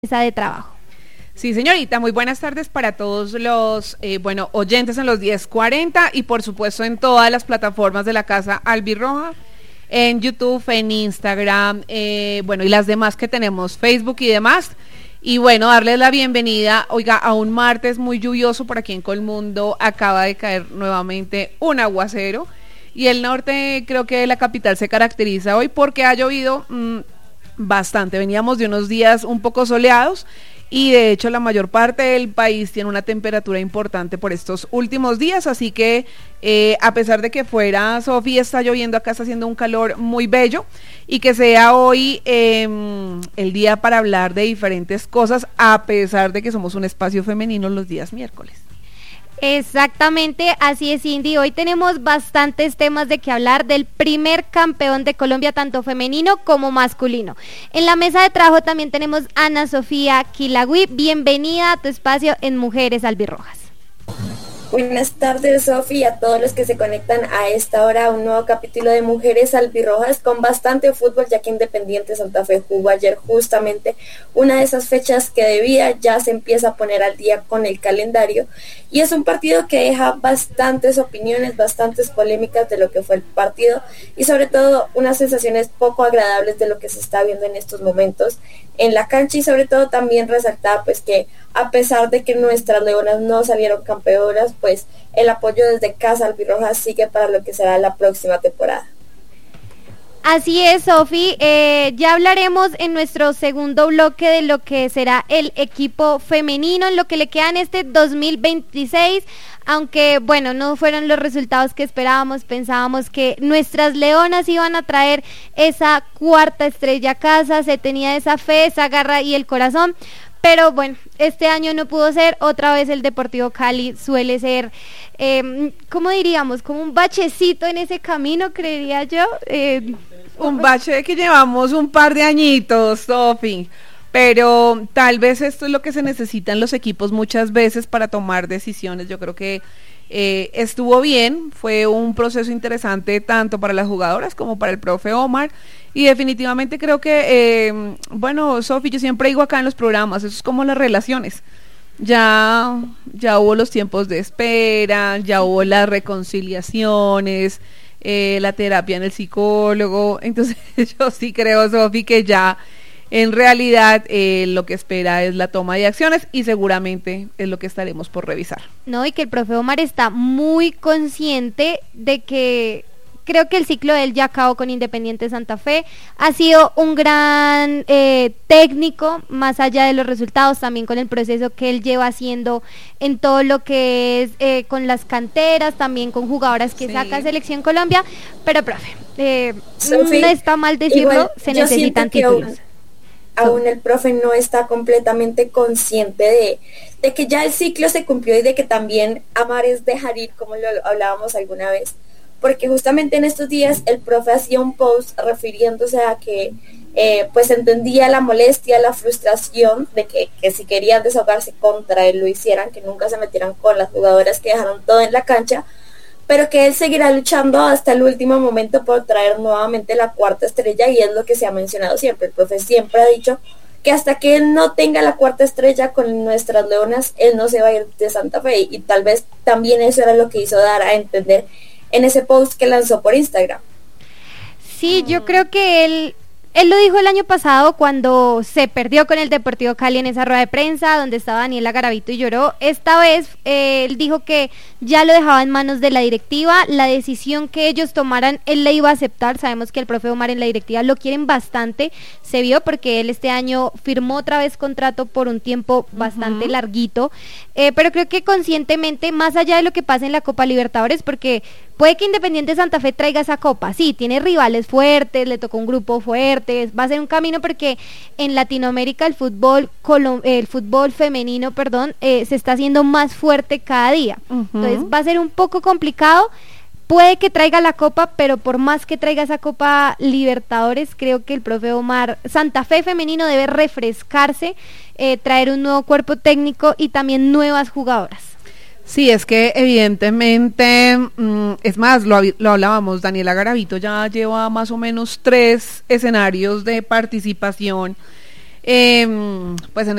mesa de trabajo. Sí, señorita, muy buenas tardes para todos los oyentes en los 1040 y por supuesto en todas las plataformas de la Casa Albirroja, en YouTube, en Instagram, y las demás que tenemos, Facebook y demás. Y bueno, darles la bienvenida, a un martes muy lluvioso por aquí en Colmundo. Acaba de caer nuevamente un aguacero y el norte, creo que la capital se caracteriza hoy porque ha llovido bastante. Veníamos de unos días un poco soleados y de hecho la mayor parte del país tiene una temperatura importante por estos últimos días, así que a pesar de que fuera, Sofi, está lloviendo, acá está haciendo un calor muy bello y que sea hoy el día para hablar de diferentes cosas, a pesar de que somos un espacio femenino los días miércoles. Exactamente, así es, Cindy. Hoy tenemos bastantes temas de que hablar del primer campeón de Colombia, tanto femenino como masculino. En la mesa de trabajo también tenemos a Ana Sofía Quilagüí. Bienvenida a tu espacio en Mujeres Albirrojas. Buenas tardes, Sofi, y a todos los que se conectan a esta hora a un nuevo capítulo de Mujeres Albirrojas con bastante fútbol, ya que Independiente Santa Fe jugó ayer justamente una de esas fechas que debía, ya se empieza a poner al día con el calendario, y es un partido que deja bastantes opiniones, bastantes polémicas de lo que fue el partido, y sobre todo unas sensaciones poco agradables de lo que se está viendo en estos momentos en la cancha, y sobre todo también resaltar pues que a pesar de que nuestras leonas no salieron campeonas, pues el apoyo desde Casa Albirroja sigue para lo que será la próxima temporada. Así es, Sofi, ya hablaremos en nuestro segundo bloque de lo que será el equipo femenino, en lo que le queda en este 2026, aunque bueno, no fueron los resultados que esperábamos. Pensábamos que nuestras leonas iban a traer esa cuarta estrella a casa, se tenía esa fe, esa garra y el corazón, pero bueno, este año no pudo ser. Otra vez el Deportivo Cali suele ser, ¿cómo diríamos? Como un bachecito en ese camino, creería yo. Un bache que llevamos un par de añitos, Sofi, pero tal vez esto es lo que se necesitan los equipos muchas veces para tomar decisiones. Yo creo que estuvo bien, fue un proceso interesante tanto para las jugadoras como para el profe Omar, y definitivamente creo que, Sofi, yo siempre digo acá en los programas, eso es como las relaciones. Ya hubo los tiempos de espera, ya hubo las reconciliaciones, la terapia en el psicólogo. Entonces yo sí creo, Sofi, que ya en realidad lo que espera es la toma de acciones y seguramente es lo que estaremos por revisar. No, y que el profe Omar está muy consciente de que creo que el ciclo de él ya acabó con Independiente Santa Fe. Ha sido un gran técnico, más allá de los resultados, también con el proceso que él lleva haciendo en todo lo que es con las canteras, también con jugadoras que saca Selección Colombia. Pero profe, Sophie, no está mal decirlo, igual, se necesitan títulos. Aún el profe no está completamente consciente de que ya el ciclo se cumplió y de que también amar es dejar ir, como lo hablábamos alguna vez, porque justamente en estos días el profe hacía un post refiriéndose a que pues entendía la molestia, la frustración de que si querían desahogarse contra él lo hicieran, que nunca se metieran con las jugadoras que dejaron todo en la cancha, pero que él seguirá luchando hasta el último momento por traer nuevamente la cuarta estrella, y es lo que se ha mencionado siempre. El profe siempre ha dicho que hasta que él no tenga la cuarta estrella con nuestras leonas, él no se va a ir de Santa Fe, y tal vez también eso era lo que hizo dar a entender en ese post que lanzó por Instagram. Sí, yo creo que él lo dijo el año pasado cuando se perdió con el Deportivo Cali en esa rueda de prensa donde estaba Daniela Garavito y lloró. Esta vez él dijo que ya lo dejaba en manos de la directiva, la decisión que ellos tomaran él la iba a aceptar. Sabemos que el profe Omar en la directiva lo quieren bastante, se vio porque él este año firmó otra vez contrato por un tiempo bastante larguito, pero creo que conscientemente, más allá de lo que pasa en la Copa Libertadores, porque puede que Independiente Santa Fe traiga esa copa, sí, tiene rivales fuertes, le tocó un grupo fuerte, va a ser un camino porque en Latinoamérica el fútbol femenino, se está haciendo más fuerte cada día. Entonces va a ser un poco complicado. Puede que traiga la copa, pero por más que traiga esa Copa Libertadores, creo que el profe Omar, Santa Fe femenino debe refrescarse, traer un nuevo cuerpo técnico y también nuevas jugadoras. Sí, es que evidentemente, es más, lo hablábamos, Daniela Garavito ya lleva más o menos 3 escenarios de participación Pues en